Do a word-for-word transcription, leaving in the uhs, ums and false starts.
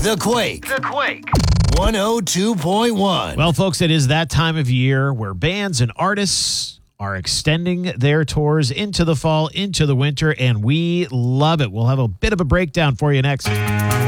The Quake. The Quake. one oh two point one. Well, folks, it is that time of year where bands and artists are extending their tours into the fall, into the winter, and we love it. We'll have a bit of a breakdown for you next.